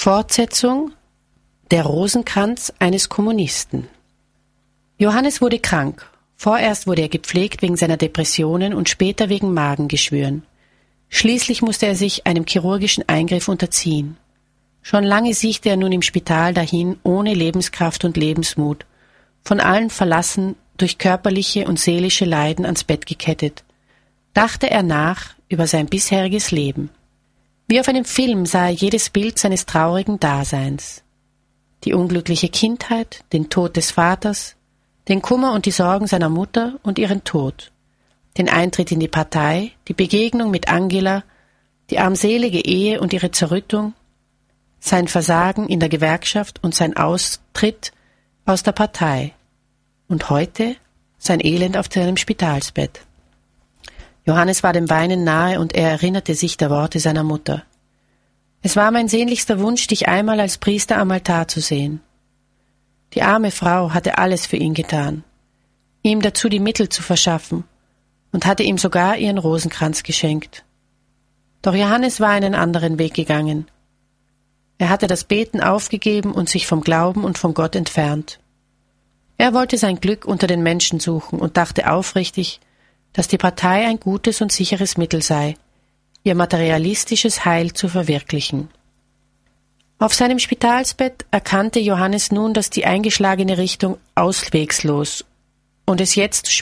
Fortsetzung: Der Rosenkranz eines Kommunisten. Johannes wurde krank. Vorerst wurde er gepflegt wegen seiner Depressionen und später wegen Magengeschwüren. Schließlich musste er sich einem chirurgischen Eingriff unterziehen. Schon lange siechte er nun im Spital dahin, ohne Lebenskraft und Lebensmut, von allen verlassen, durch körperliche und seelische Leiden ans Bett gekettet. Dachte er nach über sein bisheriges Leben. Wie auf einem Film sah er jedes Bild seines traurigen Daseins. Die unglückliche Kindheit, den Tod des Vaters, den Kummer und die Sorgen seiner Mutter und ihren Tod, den Eintritt in die Partei, die Begegnung mit Angela, die armselige Ehe und ihre Zerrüttung, sein Versagen in der Gewerkschaft und sein Austritt aus der Partei und heute sein Elend auf seinem Spitalsbett. Johannes war dem Weinen nahe und er erinnerte sich der Worte seiner Mutter. Es war mein sehnlichster Wunsch, dich einmal als Priester am Altar zu sehen. Die arme Frau hatte alles für ihn getan, ihm dazu die Mittel zu verschaffen und hatte ihm sogar ihren Rosenkranz geschenkt. Doch Johannes war einen anderen Weg gegangen. Er hatte das Beten aufgegeben und sich vom Glauben und von Gott entfernt. Er wollte sein Glück unter den Menschen suchen und dachte aufrichtig, dass die Partei ein gutes und sicheres Mittel sei, ihr materialistisches Heil zu verwirklichen. Auf seinem Spitalsbett erkannte Johannes nun, dass die eingeschlagene Richtung auswegslos und es jetzt